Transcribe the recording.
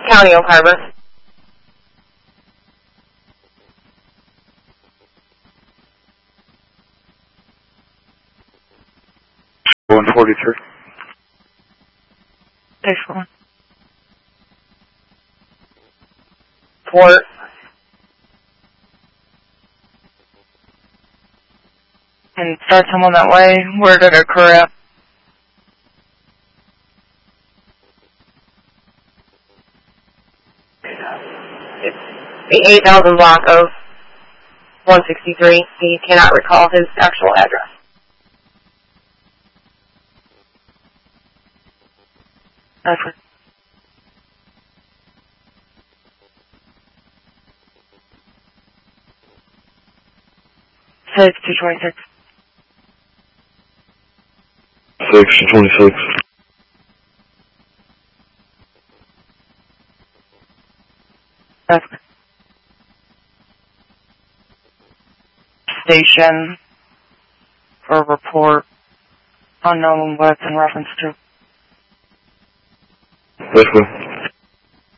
County, Oak Harbor. 143. Station 1. Port. And start someone that way. Where did it occur at? The 8000 block of 163. He cannot recall his actual address. Okay. Say it's 226. 626. That's station for a report unknown what's in reference to. Yes, ma'am.